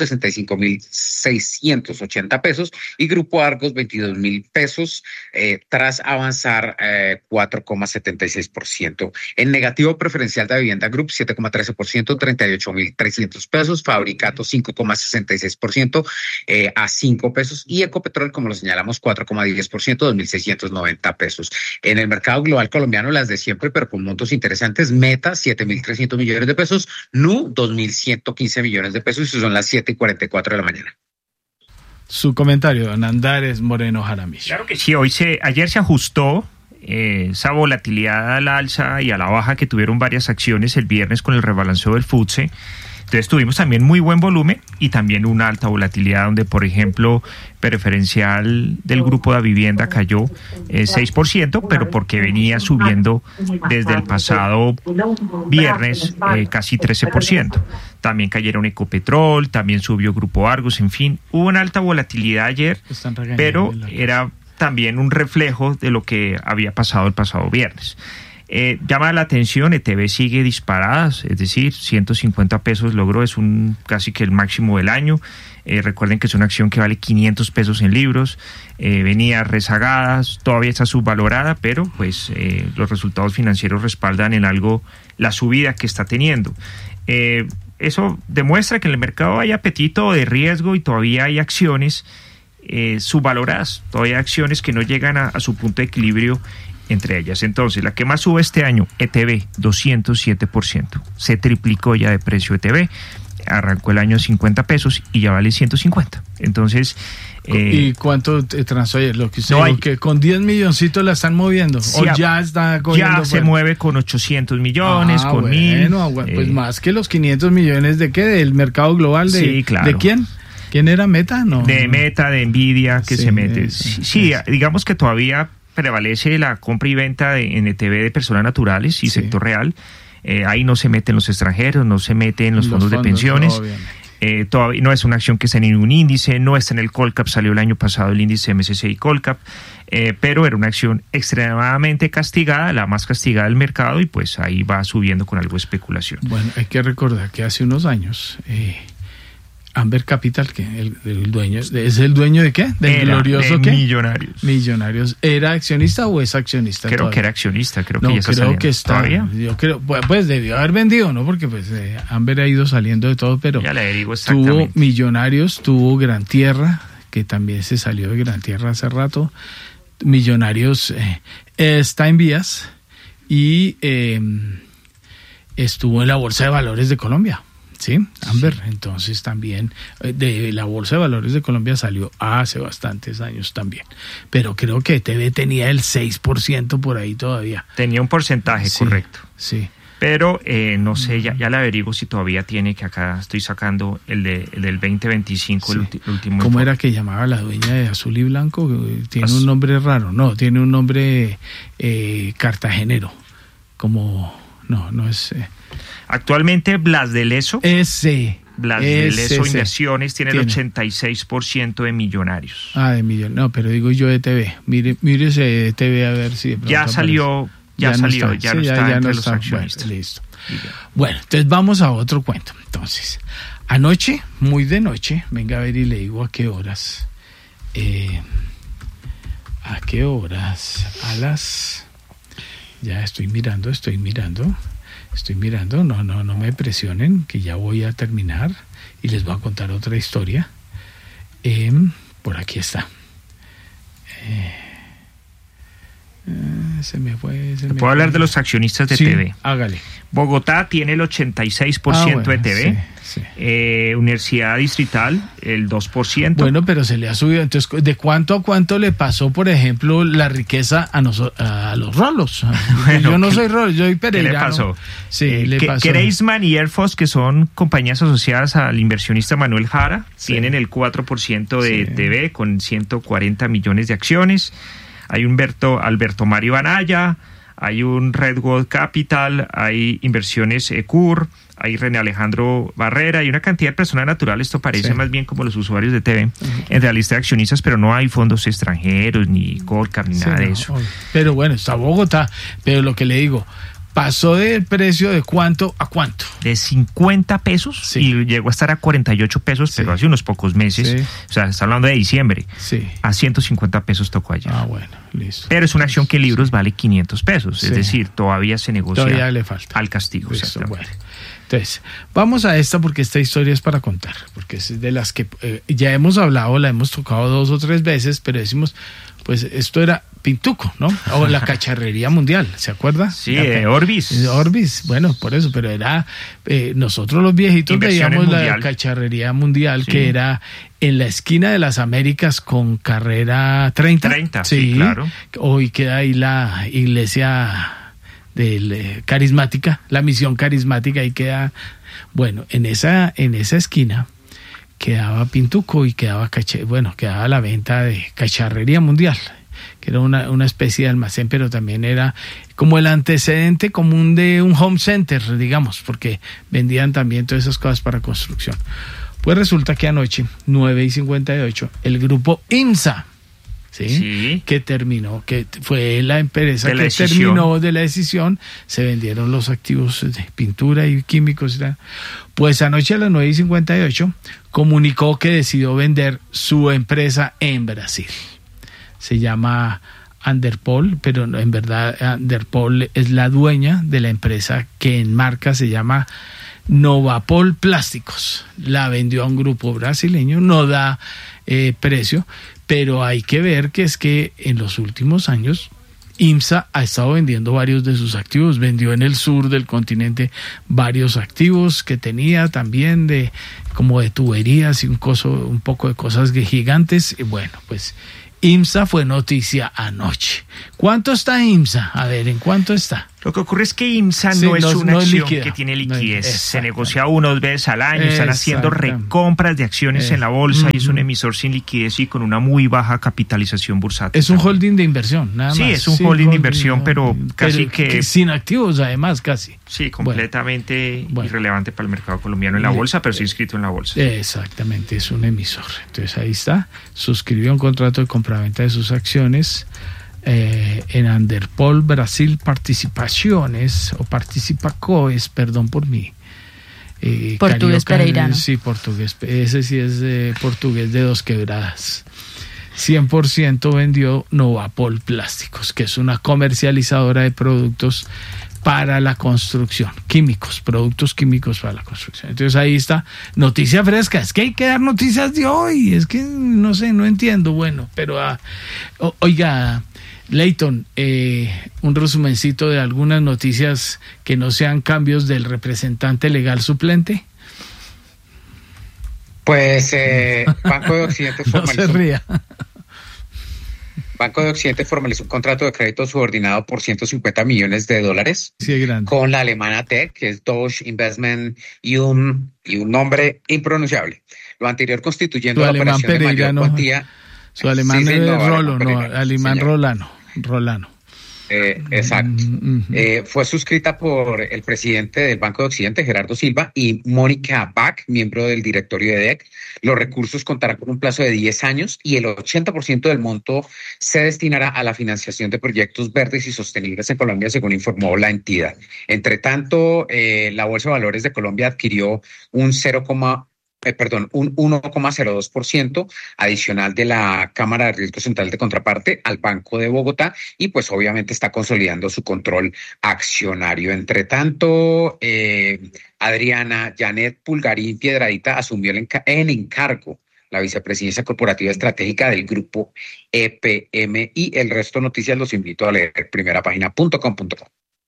65.680 pesos, y Grupo Argos 22.000 pesos tras avanzar 4,76%. En negativo, Preferencial de Vivienda Group 7,13%, 38.300 pesos, Fabricato 5,66% a 5 pesos, y Ecopetrol, como lo señalamos, 4,10%, 2.690 pesos. En el mercado global colombiano, las de siempre, pero con montos interesantes: Meta, 7.300 millones de pesos, Nu, 2.115 millones de pesos, y son las 7:44 de la mañana. Su comentario, don Andrés Moreno Jaramillo. Claro que sí, ayer se ajustó esa volatilidad al alza y a la baja que tuvieron varias acciones el viernes con el rebalanceo del FTSE. Entonces tuvimos también muy buen volumen y también una alta volatilidad, donde, por ejemplo, Preferencial del Grupo de Vivienda cayó 6%, pero porque venía subiendo desde el pasado viernes casi 13%. También cayeron Ecopetrol, también subió Grupo Argos, en fin, hubo una alta volatilidad ayer, pero era también un reflejo de lo que había pasado el pasado viernes. Llama la atención, ETB sigue disparada, es decir, 150 pesos logró, es casi que el máximo del año. Recuerden que es una acción que vale 500 pesos en libros, venía rezagada, todavía está subvalorada, pero pues los resultados financieros respaldan en algo la subida que está teniendo. eso demuestra que en el mercado hay apetito de riesgo y todavía hay acciones subvaloradas, todavía hay acciones que no llegan a su punto de equilibrio entre ellas. Entonces, la que más sube este año, ETB, 207%. Se triplicó ya de precio ETB. Arrancó el año 50 pesos y ya vale 150. Entonces... ¿Y cuánto transó ayer? Lo que usted dijo, que con 10 milloncitos la están moviendo. Sí, o ya está cogiendo. Ya se mueve con 800 millones, con 1000. Pues más que los 500 millones de qué, del mercado global. Sí, claro. ¿De quién? ¿Quién era Meta? No. De Meta, de Nvidia, que se mete. Sí, digamos que todavía prevalece la compra y venta en ETB de personas naturales y sector real. Ahí no se meten los extranjeros, no se meten los fondos de pensiones. Todavía no es una acción que está en ningún índice, no está en el Colcap, salió el año pasado el índice MSCI Colcap, pero era una acción extremadamente castigada, la más castigada del mercado, y pues ahí va subiendo con algo de especulación. Bueno, hay que recordar que hace unos años Amber Capital, que el dueño, ¿es el dueño de qué? ¿Del glorioso qué? Millonarios. ¿Era accionista o es accionista? Creo todavía? Que era accionista, creo que no, ya está creo saliendo. Que está. ¿Todavía? Yo creo, pues debió haber vendido, ¿no? Porque pues Amber ha ido saliendo de todo, pero ya le digo exactamente. Tuvo Millonarios, tuvo Gran Tierra, que también se salió de Gran Tierra hace rato. Millonarios está en vías y estuvo en la Bolsa de Valores de Colombia. Sí, Amber, entonces también de la Bolsa de Valores de Colombia salió hace bastantes años también, pero creo que ETB tenía el 6% por ahí todavía. Tenía un porcentaje, sí, correcto. Sí. Pero no sé, ya le averiguo si todavía tiene, que acá estoy sacando el del 2025, sí. el último. ¿Cómo era que llamaba la dueña de Azul y Blanco? Tiene un nombre raro, no, tiene un nombre cartagenero, como, no es... Actualmente Blas de Leso. Blas de Leso Inversiones tiene el 86% de Millonarios. De Millonarios. No, pero digo yo ETB. Mire ese ETB a ver si de pronto ya salió, ya no está entre los accionistas. Bueno, listo. Bueno, entonces vamos a otro cuento. Entonces, anoche, muy de noche, venga a ver y le digo a qué horas. ¿A qué horas? A las... Ya estoy mirando. No me presionen, que ya voy a terminar y les voy a contar otra historia. Por aquí está. Se me fue. ¿Puedo hablar de los accionistas de ETB? Hágale. Bogotá tiene el 86% de ETB. Sí. Universidad Distrital, el 2%. Bueno, pero se le ha subido. Entonces, ¿de cuánto a cuánto le pasó, por ejemplo, la riqueza a los rolos? Bueno, yo no soy rolo, yo soy peregrino. ¿Qué le pasó? Sí, le pasó. Kreisman y Airfos, que son compañías asociadas al inversionista Manuel Jara, tienen el 4% de ETB con 140 millones de acciones. Hay Alberto Mario Anaya, hay un Redwood Capital, hay inversiones ECUR, hay René Alejandro Barrera, hay una cantidad de personas naturales. Esto parece más bien como los usuarios de ETB en la lista de accionistas, pero no hay fondos extranjeros, ni Colcap, ni nada de eso. Pero bueno, está Bogotá, pero lo que le digo, pasó del precio de cuánto a cuánto. De 50 pesos y llegó a estar a 48 pesos, pero hace unos pocos meses, o sea, está hablando de diciembre, a 150 pesos tocó ayer. Bueno, listo. Pero es una acción que en libros vale 500 pesos, es decir, todavía se negocia todavía le falta al castigo. Listo, bueno. Entonces, vamos a esta porque esta historia es para contar, porque es de las que ya hemos hablado, la hemos tocado 2 o 3 veces, pero decimos, pues esto era Pintuco, ¿no? O la cacharrería mundial, ¿se acuerda? Sí, Orbis. Orbis, bueno, por eso, pero era, nosotros los viejitos veíamos la cacharrería mundial, que era en la esquina de las Américas con carrera 30. Sí, claro. Hoy queda ahí la iglesia carismática, la misión carismática, ahí queda, bueno, en esa esquina quedaba Pintuco y quedaba la venta de cacharrería mundial, que era una especie de almacén, pero también era como el antecedente común de un home center, digamos, porque vendían también todas esas cosas para construcción. Pues resulta que anoche, 9:58, el grupo IMSA, que fue la empresa que terminó de la decisión, se vendieron los activos de pintura y químicos. Pues anoche a las 9:58 comunicó que decidió vender su empresa en Brasil. Se llama Anderpol, pero en verdad Anderpol es la dueña de la empresa que en marca se llama Novapol Plásticos. La vendió a un grupo brasileño, no da precio, pero hay que ver que es que en los últimos años IMSA ha estado vendiendo varios de sus activos, vendió en el sur del continente varios activos que tenía también como de tuberías y un poco de cosas gigantes. Y bueno, pues IMSA fue noticia anoche. ¿Cuánto está IMSA? A ver, ¿en cuánto está? Lo que ocurre es que IMSA no es una acción que tiene liquidez. Se negocia 1 o 2 veces al año. Están haciendo recompras de acciones en la bolsa y es un emisor sin liquidez y con una muy baja capitalización bursátil. Es un holding de inversión, nada más. Sí, es un holding de inversión, pero casi que sin activos, además, casi. Sí, completamente irrelevante para el mercado colombiano en la bolsa, pero sí inscrito en la bolsa. Exactamente, es un emisor. Entonces ahí está. Suscribió un contrato de compraventa de sus acciones en Anderpol Brasil Participaciones o Participacoes, perdón por mí. Portugués pereirano. Sí, portugués. Ese sí es portugués de Dos Quebradas. 100% vendió Novapol Plásticos, que es una comercializadora de productos para la construcción, productos químicos para la construcción. Entonces ahí está, noticia fresca. Es que hay que dar noticias de hoy, es que no sé, no entiendo. Bueno, pero oiga, Leighton, un resumencito de algunas noticias que no sean cambios del representante legal suplente. Pues Banco de Occidente formalizó. No se ría. Banco de Occidente formalizó un contrato de crédito subordinado por $150 millones con la alemana TEC, que es Deutsche Investment, y un nombre impronunciable. Lo anterior constituyendo la operación de mayor cuantía. Su alemán es alemán Rolano. Exacto. Fue suscrita por el presidente del Banco de Occidente, Gerardo Silva, y Mónica Bach, miembro del directorio de DEC. Los recursos contarán con un plazo de 10 años y el 80% del monto se destinará a la financiación de proyectos verdes y sostenibles en Colombia, según informó la entidad. Entre tanto, la Bolsa de Valores de Colombia adquirió un 1,02% adicional de la Cámara de Riesgo Central de Contraparte al Banco de Bogotá y pues obviamente está consolidando su control accionario. Entre tanto, Adriana Janet Pulgarín Piedradita asumió en encargo la vicepresidencia corporativa estratégica del grupo EPM y el resto de noticias los invito a leer primerapagina.com.co.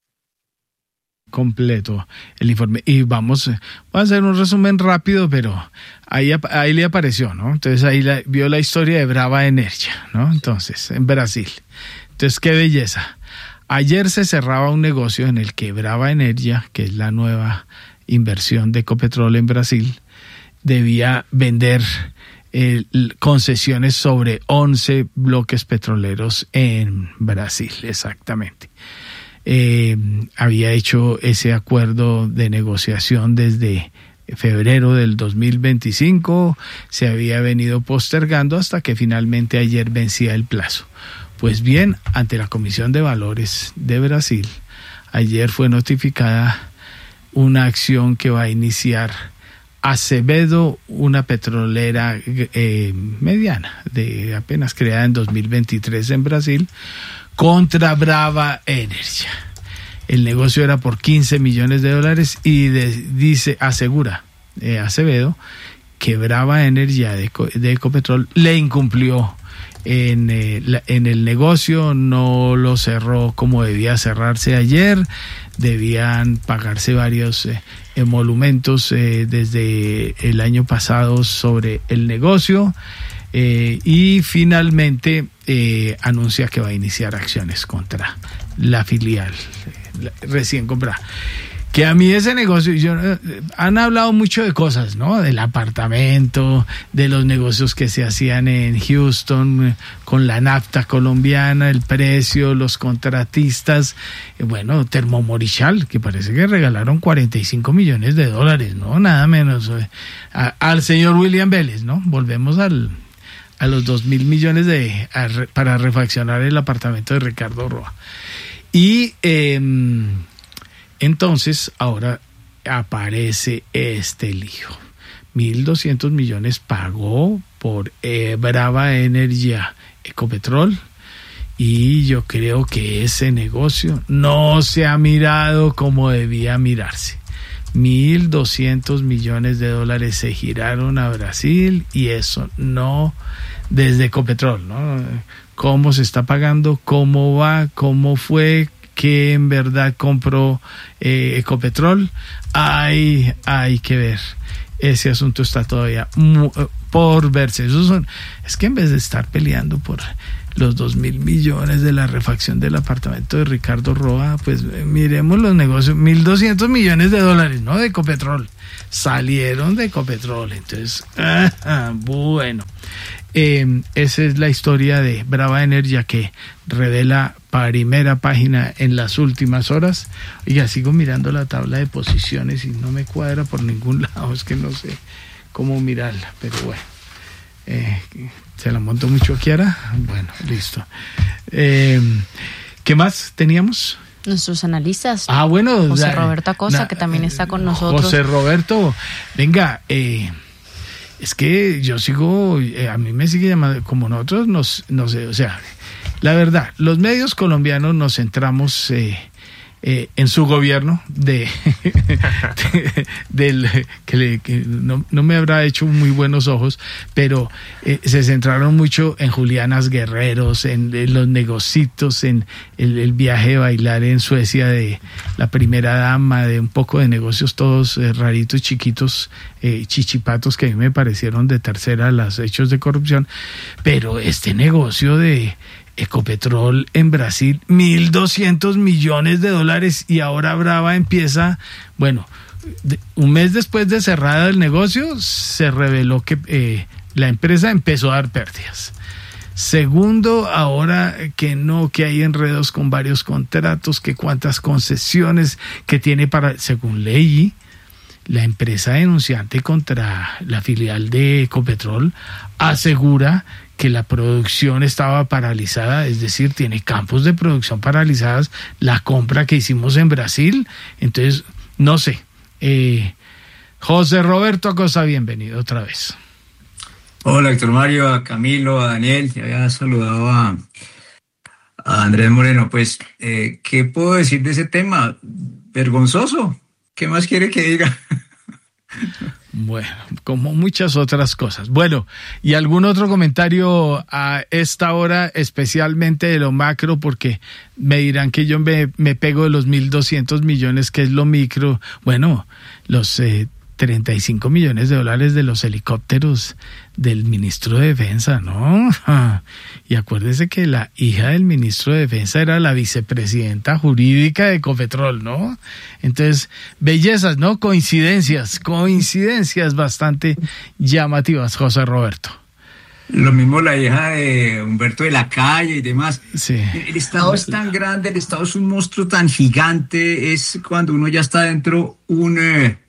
Completo el informe y vamos a hacer un resumen rápido, pero ahí le apareció, ¿no? Entonces ahí vio la historia de Brava Energia, ¿no? Entonces en Brasil, entonces qué belleza. Ayer se cerraba un negocio en el que Brava Energia, que es la nueva inversión de Ecopetrol en Brasil, debía vender concesiones sobre 11 bloques petroleros en Brasil, exactamente. Había hecho ese acuerdo de negociación desde febrero del 2025, se había venido postergando hasta que finalmente ayer vencía el plazo. Pues bien, ante la Comisión de Valores de Brasil, ayer fue notificada una acción que va a iniciar Acevedo, una petrolera mediana, apenas creada en 2023 en Brasil, contra Brava Energia. El negocio era por $15 millones y asegura Acevedo que Brava Energia de Ecopetrol le incumplió en el negocio, no lo cerró como debía cerrarse ayer, debían pagarse varios emolumentos desde el año pasado sobre el negocio. Y finalmente anuncia que va a iniciar acciones contra la filial recién comprada. Que a mí ese negocio, han hablado mucho de cosas, ¿no? Del apartamento, de los negocios que se hacían en Houston con la nafta colombiana, el precio, los contratistas, bueno, Termomorichal, que parece que regalaron $45 millones, ¿no? Nada menos. Al señor William Vélez, ¿no? Volvemos a los 2.000 millones para refaccionar el apartamento de Ricardo Roa. Y entonces ahora aparece este lío. 1.200 millones pagó por Brava Energia Ecopetrol y yo creo que ese negocio no se ha mirado como debía mirarse. 1.200 millones de dólares se giraron a Brasil, y eso no desde Ecopetrol, ¿no? ¿Cómo se está pagando? ¿Cómo va? ¿Cómo fue? ¿Qué en verdad compró Ecopetrol? Hay que ver. Ese asunto está todavía por verse. Es que en vez de estar peleando por los 2.000 millones de la refacción del apartamento de Ricardo Roa, pues miremos los negocios. 1.200 millones de dólares, ¿no? De Ecopetrol. Salieron de Ecopetrol. Entonces, bueno. Esa es la historia de Brava Energía, que revela primera página en las últimas horas. Oiga, sigo mirando la tabla de posiciones y no me cuadra por ningún lado. Es que no sé cómo mirarla, pero bueno. ¿Se la monto mucho a Kiara? Bueno, listo. ¿Qué más teníamos? Nuestros analistas. Bueno. José Roberto Acosta, que también está con nosotros. José Roberto, venga, es que yo sigo, a mí me sigue llamando, como nosotros no sé, o sea, la verdad, los medios colombianos nos centramos en su gobierno que no me habrá hecho muy buenos ojos, pero se centraron mucho en Julianas Guerreros, en los negocitos, en el viaje de bailar en Suecia de la primera dama, de un poco de negocios todos raritos, chiquitos, chichipatos, que a mí me parecieron de tercera los hechos de corrupción. Pero este negocio de Ecopetrol en Brasil, 1.200 millones de dólares, y ahora Brava empieza, bueno, un mes después de cerrada el negocio, se reveló que la empresa empezó a dar pérdidas. Segundo, ahora que hay enredos con varios contratos, que cuántas concesiones que tiene según ley, la empresa denunciante contra la filial de Ecopetrol asegura que la producción estaba paralizada, es decir, tiene campos de producción paralizadas, la compra que hicimos en Brasil. Entonces, no sé. José Roberto Acosta, bienvenido otra vez. Hola, Héctor Mario, a Camilo, a Daniel, ya había saludado a Andrés Moreno. Pues, ¿qué puedo decir de ese tema? Vergonzoso. ¿Qué más quiere que diga? Bueno, como muchas otras cosas. Bueno, ¿y algún otro comentario a esta hora, especialmente de lo macro? Porque me dirán que yo me pego de los 1.200 millones, que es lo micro. Bueno, los 35 millones de dólares de los helicópteros del ministro de Defensa, ¿no? Y acuérdese que la hija del ministro de Defensa era la vicepresidenta jurídica de Ecopetrol, ¿no? Entonces, bellezas, ¿no? Coincidencias bastante llamativas, José Roberto. Lo mismo la hija de Humberto de la Calle y demás. Sí. El Estado es tan grande, el Estado es un monstruo tan gigante, es cuando uno ya está dentro un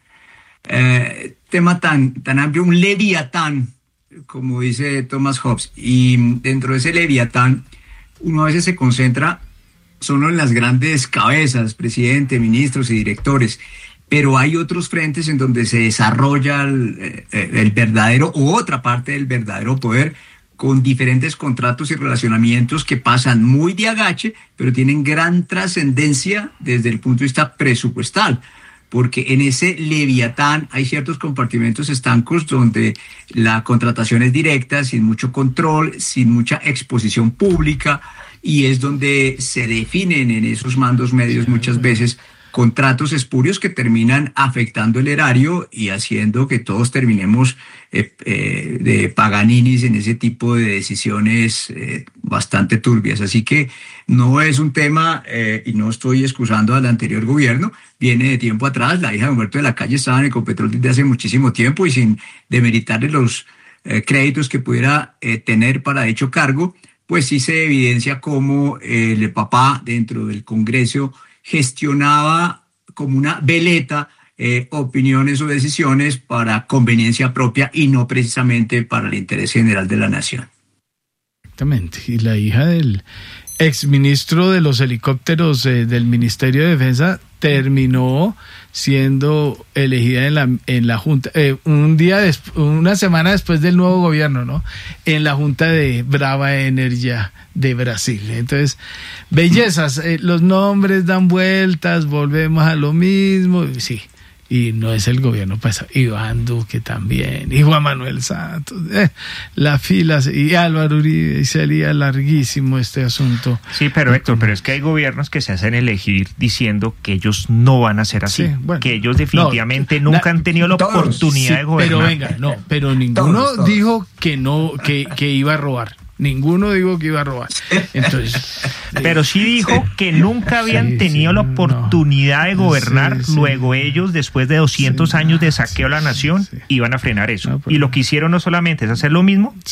tema tan amplio, un leviatán, como dice Thomas Hobbes, y dentro de ese leviatán uno a veces se concentra solo en las grandes cabezas, presidente, ministros y directores, pero hay otros frentes en donde se desarrolla el verdadero, o otra parte del verdadero poder, con diferentes contratos y relacionamientos que pasan muy de agache, pero tienen gran trascendencia desde el punto de vista presupuestal. Porque en ese leviatán hay ciertos compartimentos estancos donde la contratación es directa, sin mucho control, sin mucha exposición pública, y es donde se definen en esos mandos medios muchas veces contratos espurios que terminan afectando el erario y haciendo que todos terminemos de paganinis en ese tipo de decisiones bastante turbias. Así que no es un tema, y no estoy excusando al anterior gobierno, viene de tiempo atrás. La hija de Humberto de la Calle estaba en Ecopetrol desde hace muchísimo tiempo, y sin demeritarle los créditos que pudiera tener para dicho cargo, pues sí se evidencia cómo el papá dentro del Congreso gestionaba como una veleta opiniones o decisiones para conveniencia propia y no precisamente para el interés general de la nación. Exactamente. Y la hija del exministro de los helicópteros del Ministerio de Defensa terminó siendo elegida en la Junta, una semana después del nuevo gobierno, ¿no? En la Junta de Brava Energía de Brasil. Entonces, bellezas, los nombres dan vueltas, volvemos a lo mismo. Sí, y no es el gobierno pasado. Iván Duque también, y Juan Manuel Santos, la fila, y Álvaro Uribe, y sería larguísimo este asunto. Sí, pero Héctor, pero es que hay gobiernos que se hacen elegir diciendo que ellos no van a ser así, sí, bueno, que ellos definitivamente nunca han tenido la oportunidad de gobernar. Pero ninguno dijo que no, que iba a robar. Ninguno dijo que iba a robar. Entonces, pero sí dijo que nunca habían tenido la oportunidad de gobernar. Luego ellos, después de 200 años de saqueo a la nación, iban a frenar eso. Y lo que hicieron no solamente es hacer lo mismo,